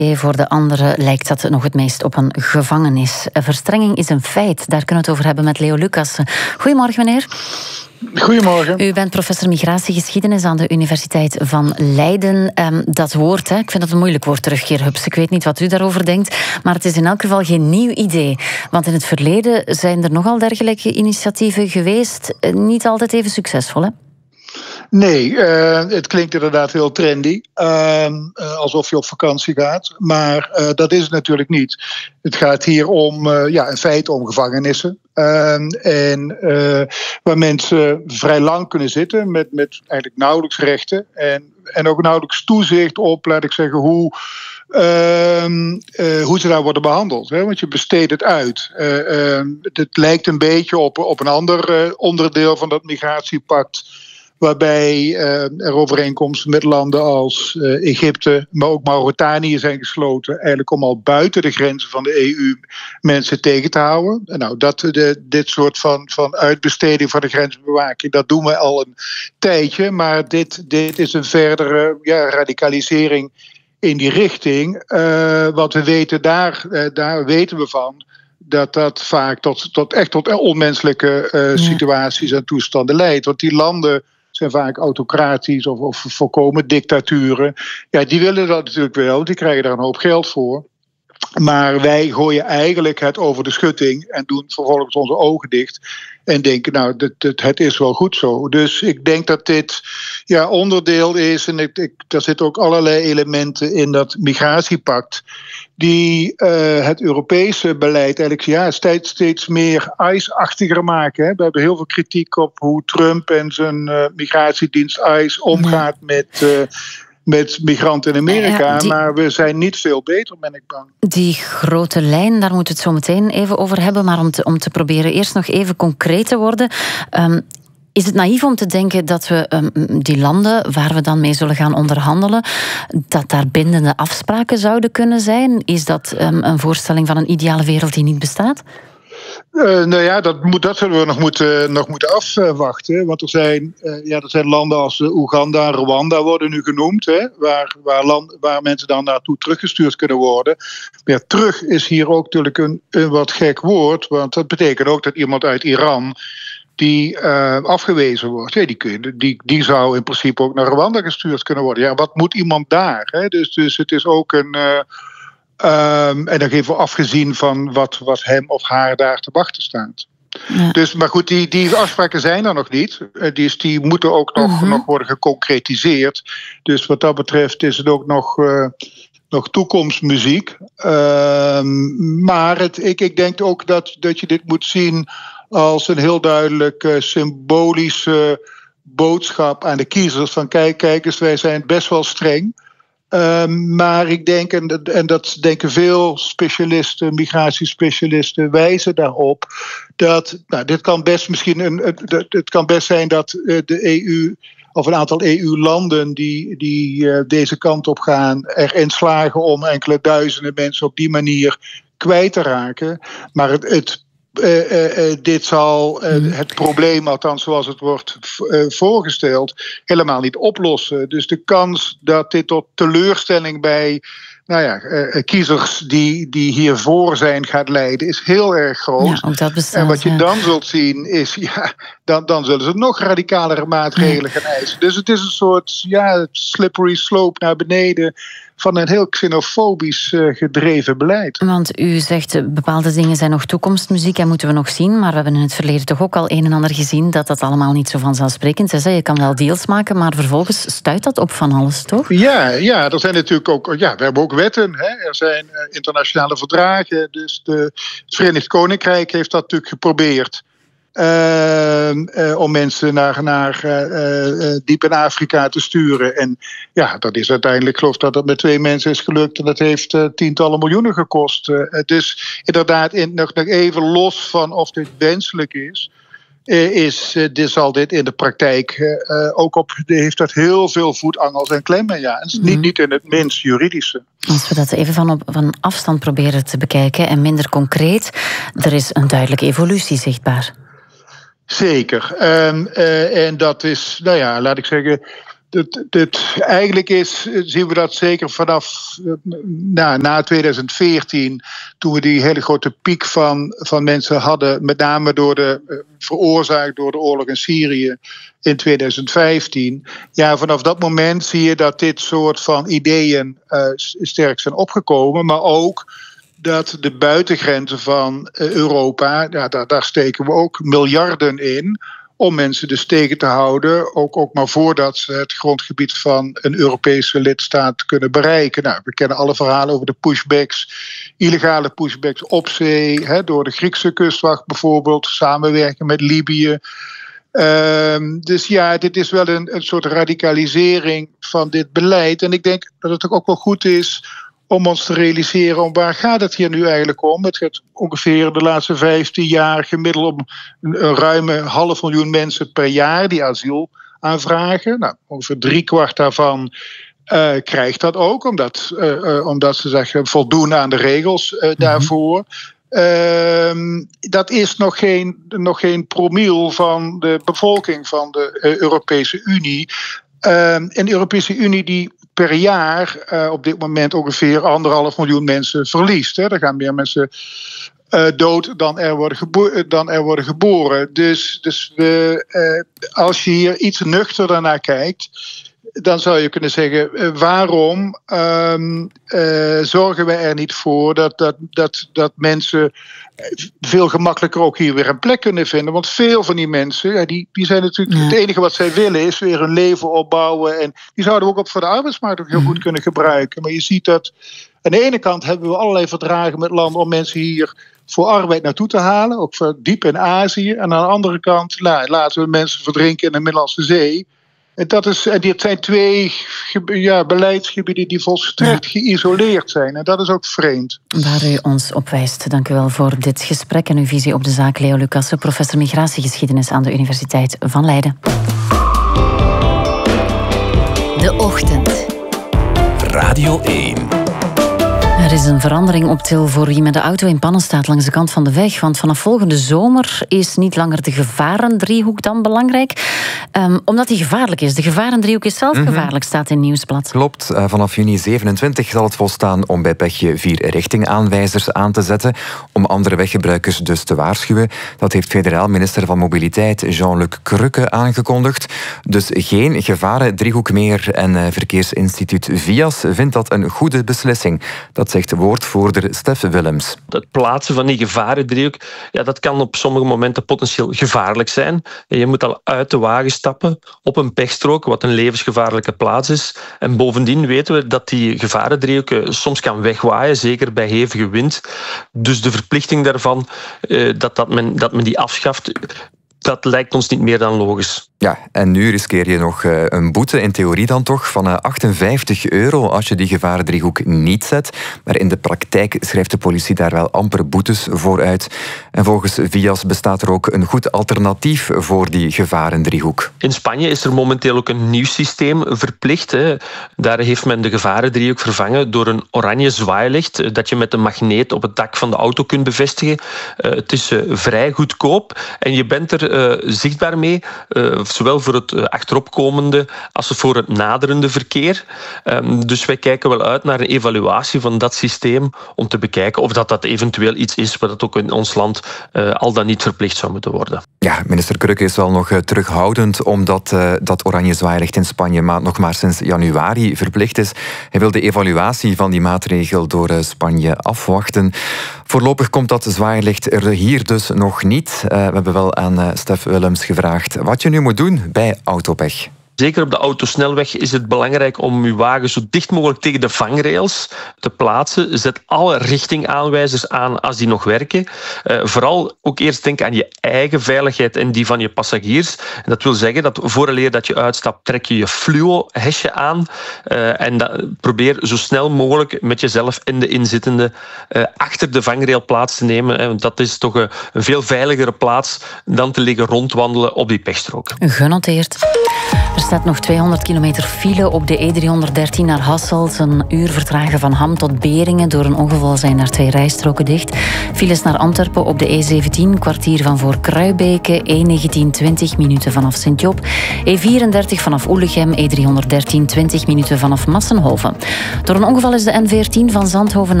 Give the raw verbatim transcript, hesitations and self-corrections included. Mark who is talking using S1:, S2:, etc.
S1: Voor de anderen lijkt dat nog het meest op een gevangenis. Verstrenging is een feit. Daar kunnen we het over hebben met Leo Lucassen. Goedemorgen, meneer.
S2: Goedemorgen.
S1: U bent professor migratiegeschiedenis aan de Universiteit van Leiden. Um, dat woord, hè, ik vind dat een moeilijk woord, terugkeerhubs. Ik weet niet wat u daarover denkt, maar het is in elk geval geen nieuw idee. Want in het verleden zijn er nogal dergelijke initiatieven geweest. Niet altijd even succesvol, hè?
S2: Nee, uh, het klinkt inderdaad heel trendy. Uh, uh, alsof je op vakantie gaat. Maar uh, dat is het natuurlijk niet. Het gaat hier om, uh, ja, in feite om gevangenissen. Uh, en uh, waar mensen vrij lang kunnen zitten met, met eigenlijk nauwelijks rechten. En, en ook nauwelijks toezicht op, laat ik zeggen, hoe... Uh, uh, hoe ze daar worden behandeld. Hè? Want je besteedt het uit. Uh, uh, het lijkt een beetje op, op een ander uh, onderdeel van dat migratiepact, waarbij uh, er overeenkomsten met landen als uh, Egypte, maar ook Mauritanië zijn gesloten, eigenlijk om al buiten de grenzen van de E U mensen tegen te houden. En nou, dat, de, dit soort van, van uitbesteding van de grensbewaking, dat doen we al een tijdje, maar dit, dit is een verdere ja, radicalisering in die richting. Uh, wat we weten, daar, uh, daar weten we van dat dat vaak tot, tot echt tot onmenselijke uh, situaties en toestanden leidt. Want die landen zijn vaak autocratisch of, of volkomen dictaturen. Ja, die willen dat natuurlijk wel, die krijgen daar een hoop geld voor. Maar wij gooien eigenlijk het over de schutting en doen vervolgens onze ogen dicht en denken, nou, dit, dit, het is wel goed zo. Dus ik denk dat dit ja, onderdeel is, en ik, ik, er zitten ook allerlei elementen in dat migratiepact die uh, het Europese beleid eigenlijk ja, steeds, steeds meer ICE-achtiger maken. Hè. We hebben heel veel kritiek op hoe Trump en zijn uh, migratiedienst ICE omgaat ja. met... Uh, met migranten in Amerika, ja, die, maar we zijn niet veel beter, ben ik bang.
S1: Die grote lijn, daar moeten we het zo meteen even over hebben, maar om te, om te proberen eerst nog even concreet te worden. Um, is het naïef om te denken dat we um, die landen waar we dan mee zullen gaan onderhandelen, dat daar bindende afspraken zouden kunnen zijn? Is dat um, een voorstelling van een ideale wereld die niet bestaat?
S2: Uh, nou ja, dat, moet, dat zullen we nog moeten, nog moeten afwachten. Want er zijn, uh, ja, er zijn landen als uh, Oeganda en Rwanda worden nu genoemd. Hè, waar, waar, land, waar mensen dan naartoe teruggestuurd kunnen worden. Maar ja, terug is hier ook natuurlijk een, een wat gek woord. Want dat betekent ook dat iemand uit Iran die uh, afgewezen wordt, ja, die, kun, die, die zou in principe ook naar Rwanda gestuurd kunnen worden. Ja, wat moet iemand daar? Hè? Dus, dus het is ook een... Uh, Um, en dan even afgezien van wat, wat hem of haar daar te wachten staat. Ja. Dus, maar goed, die, die afspraken zijn er nog niet. Die, die moeten ook nog, uh-huh. nog worden geconcretiseerd. Dus wat dat betreft is het ook nog, uh, nog toekomstmuziek. Um, maar het, ik, ik denk ook dat, dat je dit moet zien als een heel duidelijk uh, symbolische boodschap aan de kiezers. Van kijk, kijk eens, wij zijn best wel streng. Uh, maar ik denk, en, en dat denken veel specialisten, migratiespecialisten, wijzen daarop dat, nou, dit kan best misschien een, het, het kan best zijn dat uh, de E U of een aantal E U-landen die, die uh, deze kant op gaan, erin slagen om enkele duizenden mensen op die manier kwijt te raken. Maar het, het Uh, uh, uh, dit zal uh, het probleem, althans zoals het wordt uh, voorgesteld, helemaal niet oplossen. Dus de kans dat dit tot teleurstelling bij nou ja, uh, kiezers die, die hiervoor zijn gaat leiden, is heel erg groot.
S1: Ja, ook dat bestaat,
S2: en wat je
S1: ja.
S2: dan zult zien is, ja, dan, dan zullen ze nog radicalere maatregelen gaan eisen. Dus het is een soort ja, slippery slope naar beneden van een heel xenofobisch uh, gedreven beleid.
S1: Want u zegt, uh, bepaalde dingen zijn nog toekomstmuziek en moeten we nog zien, maar we hebben in het verleden toch ook al een en ander gezien dat dat allemaal niet zo vanzelfsprekend is. Hè? Je kan wel deals maken, maar vervolgens stuit dat op van alles, toch?
S2: Ja, ja, er zijn natuurlijk ook, ja, we hebben ook wetten. Hè? Er zijn uh, internationale verdragen. Dus de, het Verenigd Koninkrijk heeft dat natuurlijk geprobeerd. Uh, uh, om mensen naar, naar uh, uh, diep in Afrika te sturen. En ja, dat is uiteindelijk, ik geloof dat dat met twee mensen is gelukt. En dat heeft uh, tientallen miljoenen gekost. Uh, dus inderdaad, in, nog, nog even los van of dit wenselijk is, uh, is uh, dit, zal dit in de praktijk uh, ook op, heeft dat heel veel voetangels en klemmen. Ja. En mm-hmm. niet, niet in het minst juridische.
S1: Als we dat even van, op, van afstand proberen te bekijken en minder concreet, er is een duidelijke evolutie zichtbaar.
S2: Zeker. Um, uh, en dat is, nou ja, laat ik zeggen, dit, dit, eigenlijk is, zien we dat zeker vanaf na, na tweeduizend veertien, toen we die hele grote piek van, van mensen hadden, met name door de, veroorzaakt door de oorlog in Syrië in tweeduizend vijftien. Ja, vanaf dat moment zie je dat dit soort van ideeën uh, sterk zijn opgekomen, maar ook dat de buitengrenzen van Europa, ja, daar, daar steken we ook miljarden in om mensen dus tegen te houden, ook, ook maar voordat ze het grondgebied van een Europese lidstaat kunnen bereiken. Nou, we kennen alle verhalen over de pushbacks, illegale pushbacks op zee, hè, door de Griekse kustwacht bijvoorbeeld, samenwerken met Libië. Um, dus ja, dit is wel een, een soort radicalisering van dit beleid. En ik denk dat het ook wel goed is om ons te realiseren om waar gaat het hier nu eigenlijk om. Het gaat ongeveer de laatste vijftien jaar gemiddeld om een, een ruime half miljoen mensen per jaar die asiel aanvragen. Nou, ongeveer driekwart daarvan uh, krijgt dat ook, omdat, uh, uh, omdat ze zeggen voldoen aan de regels uh, daarvoor. Uh, dat is nog geen, nog geen promiel van de bevolking van de uh, Europese Unie. Uh, en de Europese Unie die per jaar uh, op dit moment ongeveer anderhalf miljoen mensen verliest. Hè. Er gaan meer mensen uh, dood dan er worden, gebo- dan er worden geboren. Dus, dus we, uh, als je hier iets nuchterder naar kijkt, dan zou je kunnen zeggen, uh, waarom um, uh, zorgen we er niet voor dat, dat, dat, dat mensen veel gemakkelijker ook hier weer een plek kunnen vinden. Want veel van die mensen, ja, die, die zijn natuurlijk, ja. Het enige wat zij willen is weer een leven opbouwen. En die zouden we ook op voor de arbeidsmarkt ook heel mm. goed kunnen gebruiken. Maar je ziet dat aan de ene kant hebben we allerlei verdragen met landen om mensen hier voor arbeid naartoe te halen. Ook voor diep in Azië. En aan de andere kant nou, laten we mensen verdrinken in de Middellandse Zee. En dat is, en dit zijn twee ja, beleidsgebieden die volstrekt ja. geïsoleerd zijn. En dat is ook vreemd.
S1: Waar u ons op wijst. Dank u wel voor dit gesprek en uw visie op de zaak. Leo Lucassen, professor migratiegeschiedenis aan de Universiteit van Leiden. De Ochtend.
S3: Radio één.
S1: Er is een verandering op til voor wie met de auto in pannen staat langs de kant van de weg. Want vanaf volgende zomer is niet langer de gevarendriehoek dan belangrijk. Um, omdat die gevaarlijk is. De gevarendriehoek is zelf mm-hmm. gevaarlijk, staat in Nieuwsblad.
S3: Klopt. Uh, vanaf juni zevenentwintig zal het volstaan om bij pechje vier richtingaanwijzers aan te zetten. Om andere weggebruikers dus te waarschuwen. Dat heeft federaal minister van Mobiliteit Jean-Luc Crukke aangekondigd. Dus geen gevarendriehoek meer. En uh, verkeersinstituut V I A S vindt dat een goede beslissing. Dat zegt woordvoerder Stef Willems.
S4: Het plaatsen van die gevarendriehoek, ja, dat kan op sommige momenten potentieel gevaarlijk zijn. Je moet al uit de wagen stappen op een pechstrook, wat een levensgevaarlijke plaats is. En bovendien weten we dat die gevarendriehoek soms kan wegwaaien, zeker bij hevige wind. Dus de verplichting daarvan, dat, dat, men, dat men die afschaft, dat lijkt ons niet meer dan logisch.
S3: Ja, en nu riskeer je nog een boete, in theorie dan toch, van achtenvijftig euro als je die gevarendriehoek niet zet. Maar in de praktijk schrijft de politie daar wel amper boetes voor uit. En volgens V I A S bestaat er ook een goed alternatief voor die gevarendriehoek.
S4: In Spanje is er momenteel ook een nieuw systeem verplicht. Hè. Daar heeft men de gevarendriehoek vervangen door een oranje zwaailicht dat je met een magneet op het dak van de auto kunt bevestigen. Uh, het is uh, vrij goedkoop en je bent er uh, zichtbaar mee, uh, zowel voor het achteropkomende als voor het naderende verkeer. Um, dus wij kijken wel uit naar een evaluatie van dat systeem om te bekijken of dat, dat eventueel iets is wat het ook in ons land uh, al dan niet verplicht zou moeten worden.
S3: Ja, minister Crukke is wel nog uh, terughoudend omdat uh, dat oranje zwaailicht in Spanje maar nog maar sinds januari verplicht is. Hij wil de evaluatie van die maatregel door uh, Spanje afwachten. Voorlopig komt dat zwaailicht er hier dus nog niet. Uh, we hebben wel aan uh, Stef Willems gevraagd wat je nu moet doen bij autopech.
S4: Zeker op de autosnelweg is het belangrijk om uw wagen zo dicht mogelijk tegen de vangrails te plaatsen. Zet alle richtingaanwijzers aan als die nog werken. Uh, vooral ook eerst denk aan je eigen veiligheid en die van je passagiers. En dat wil zeggen dat vooraleer dat je uitstapt, trek je je fluo-hesje aan. Uh, en dat, probeer zo snel mogelijk met jezelf en de inzittende uh, achter de vangrail plaats te nemen. Hè, want dat is toch een, een veel veiligere plaats dan te liggen rondwandelen op die pechstrook.
S1: Genoteerd. Er staat nog tweehonderd kilometer file op de E driehonderddertien naar Hasselt. Een uur vertragen van Ham tot Beringen. Door een ongeval zijn daar twee rijstroken dicht. Files naar Antwerpen op de E zeventien, kwartier van voor Kruibeke. E negentien, twintig minuten vanaf Sint-Job. E vierendertig vanaf Oelegem. E driehonderddertien, twintig minuten vanaf Massenhoven. Door een ongeval is de N veertien van Zandhoven